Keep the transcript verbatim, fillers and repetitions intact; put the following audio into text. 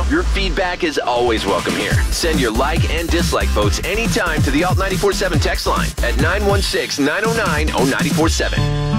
Your feedback is always welcome here. Send your like and dislike votes anytime to the Alt nine four seven text line at nine one six, nine oh nine, oh nine four seven.